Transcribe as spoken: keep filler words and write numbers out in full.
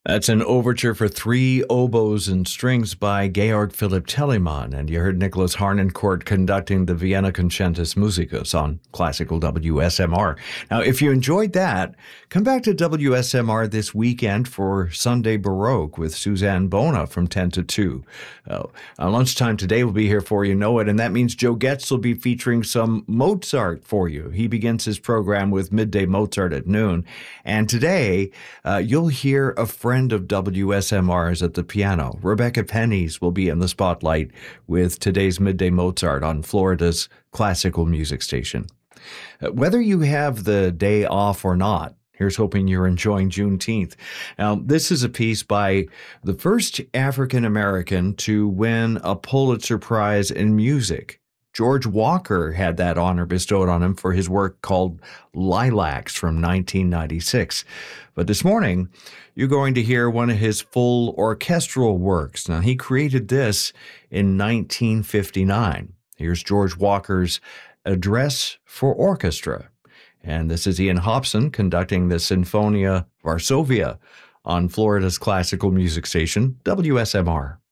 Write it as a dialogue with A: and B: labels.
A: That's an overture for three oboes and strings by Georg Philipp Telemann, and you heard Nicholas Harnoncourt conducting the Vienna Concertus Musicus on classical W S M R. Now, if you enjoyed that, come back to W S M R this weekend for Sunday Baroque with Suzanne Bona from ten to two. Uh, uh, lunchtime today will be here for you know it, and that means Joe Getz will be featuring some Mozart for you. He begins his program with Midday Mozart at noon, and today uh, you'll hear a friend of W S M R's at the piano. Rebecca Pennies will be in the spotlight with today's Midday Mozart on Florida's classical music station. Uh, Whether you have the day off or not, here's hoping you're enjoying Juneteenth. Now, this is a piece by the first African American to win a Pulitzer Prize in music. George Walker had that honor bestowed on him for his work called Lilacs from nineteen ninety-six. But this morning, you're going to hear one of his full orchestral works. Now, he created this in nineteen fifty-nine. Here's George Walker's Address for Orchestra. And this is Ian Hobson conducting the Sinfonia Varsovia on Florida's classical music station, W S M R.